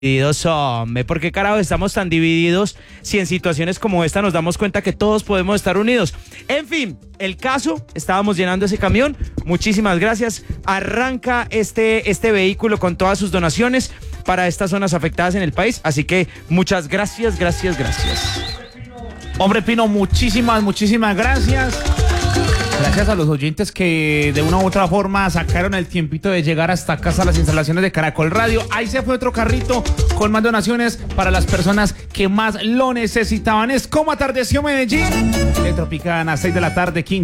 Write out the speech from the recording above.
Divididos, hombre, ¿por qué carajo estamos tan divididos si en situaciones como esta nos damos cuenta que todos podemos estar unidos? En fin, el caso, estábamos llenando ese camión, muchísimas gracias, arranca este vehículo con todas sus donaciones para estas zonas afectadas en el país, así que muchas gracias. Hombre Pino, muchísimas gracias. Gracias a los oyentes que de una u otra forma sacaron el tiempito de llegar hasta casa a las instalaciones de Caracol Radio. Ahí se fue otro carrito con más donaciones para las personas que más lo necesitaban. Es como atardeció Medellín. En Tropicana, 6 de la tarde, 15.